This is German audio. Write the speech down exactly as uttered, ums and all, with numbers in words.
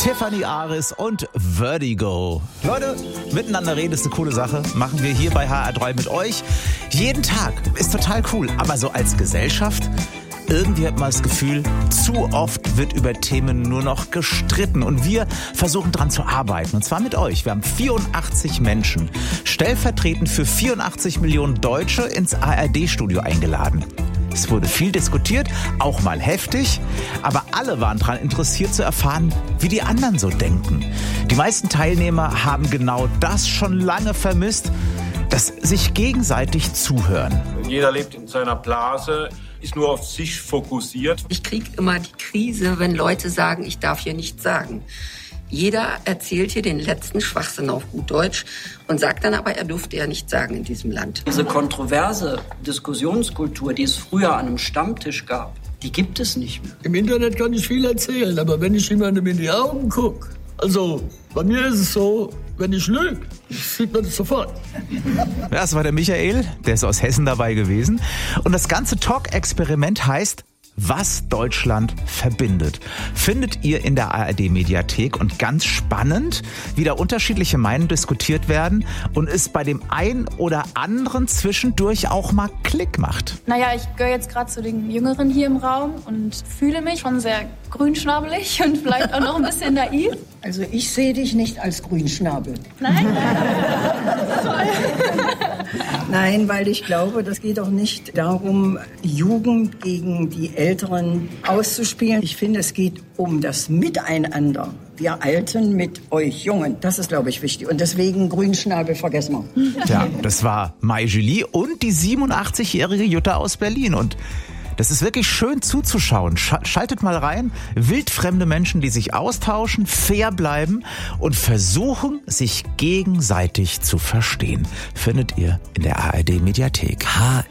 Tiffany Aris und Vertigo. Leute, miteinander reden ist eine coole Sache. Machen wir hier bei H R drei mit euch. Jeden Tag. Ist total cool. Aber so als Gesellschaft, irgendwie hat man das Gefühl, zu oft wird über Themen nur noch gestritten. Und wir versuchen dran zu arbeiten. Und zwar mit euch. Wir haben vierundachtzig Menschen, stellvertretend für vierundachtzig Millionen Deutsche, ins A R D-Studio eingeladen. Es wurde viel diskutiert, auch mal heftig, aber alle waren daran interessiert zu erfahren, wie die anderen so denken. Die meisten Teilnehmer haben genau das schon lange vermisst, das sich gegenseitig zuhören. Jeder lebt in seiner Blase, ist nur auf sich fokussiert. Ich kriege immer die Krise, wenn Leute sagen, ich darf hier nichts sagen. Jeder erzählt hier den letzten Schwachsinn auf gut Deutsch und sagt dann aber, er durfte ja nichts sagen in diesem Land. Diese kontroverse Diskussionskultur, die es früher an einem Stammtisch gab, die gibt es nicht mehr. Im Internet kann ich viel erzählen, aber wenn ich jemandem in die Augen gucke, also bei mir ist es so, wenn ich lüge, sieht man das sofort. Ja, das war der Michael, der ist aus Hessen dabei gewesen. Und das ganze Talk-Experiment heißt, was Deutschland verbindet, findet ihr in der A R D-Mediathek. Und ganz spannend, wie da unterschiedliche Meinungen diskutiert werden und es bei dem einen oder anderen zwischendurch auch mal Klick macht. Naja, ich gehöre jetzt gerade zu den Jüngeren hier im Raum und fühle mich schon sehr grünschnabelig und vielleicht auch noch ein bisschen naiv. Also ich sehe dich nicht als Grünschnabel. Nein? Nein, weil ich glaube, das geht auch nicht darum, Jugend gegen die Älteren auszuspielen. Ich finde, es geht um das Miteinander. Wir Alten mit euch Jungen. Das ist, glaube ich, wichtig. Und deswegen Grünschnabel vergessen wir. Ja, das war Mai Julie und die siebenundachtzigjährige Jutta aus Berlin. Und das ist wirklich schön zuzuschauen. Schaltet mal rein. Wildfremde Menschen, die sich austauschen, fair bleiben und versuchen, sich gegenseitig zu verstehen. Findet ihr in der A R D-Mediathek. H